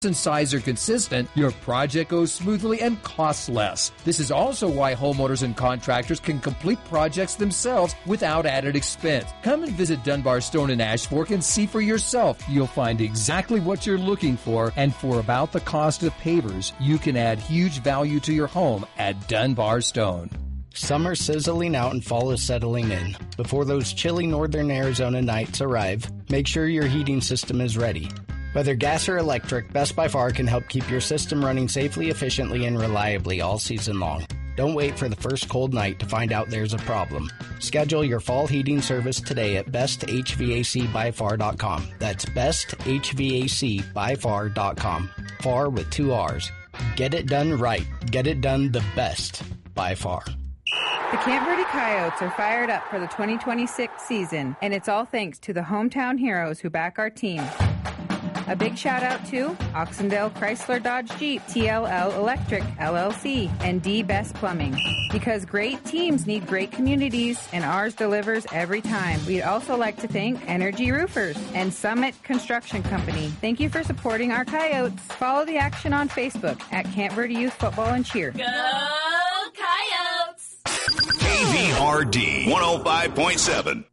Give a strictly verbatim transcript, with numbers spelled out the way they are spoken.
and size are consistent, your project goes smoothly and costs less. This is also why homeowners and contractors can complete projects themselves without added expense. Come and visit Dunbar Stone in Ash Fork and see for yourself. You'll find exactly what you're looking for, and for about the cost of pavers, you can add huge value to your home at Dunbar Stone. Summer's sizzling out and fall is settling in. Before those chilly northern Arizona nights arrive, make sure your heating system is ready. Whether gas or electric, Best by Far can help keep your system running safely, efficiently, and reliably all season long. Don't wait for the first cold night to find out there's a problem. Schedule your fall heating service today at best h v a c by far dot com. That's best h v a c by far dot com. Far with two R's. Get it done right. Get it done the best by far. The Camp Verde Coyotes are fired up for the twenty twenty-six season, and it's all thanks to the hometown heroes who back our team. A big shout out to Oxendale Chrysler Dodge Jeep, T L L Electric L L C, and D Best Plumbing. Because great teams need great communities, and ours delivers every time. We'd also like to thank Energy Roofers and Summit Construction Company. Thank you for supporting our Coyotes. Follow the action on Facebook at Camp Verde Youth Football and Cheer. Go Coyotes! K V R D one oh five point seven.